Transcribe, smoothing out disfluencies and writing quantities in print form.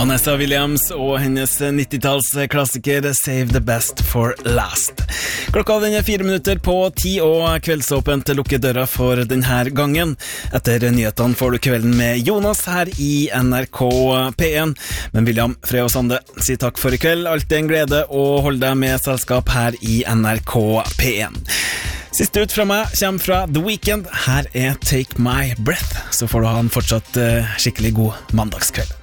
Vanessa Williams og hennes 90-tallsklassiker Save the Best for Last. Klokka den 4 minutter på 10, og Kveldsåpent lukker døra for denne gangen. Etter nyhetene får du kvelden med Jonas her i NRK P1. Men William Frey og Sande sier takk for i kveld. Alltid en glede å holde deg med selskap her i NRK P1. Siste ut fra meg kommer fra The Weeknd. Her er Take My Breath. Så får du ha en fortsatt skikkelig god mandagskveld.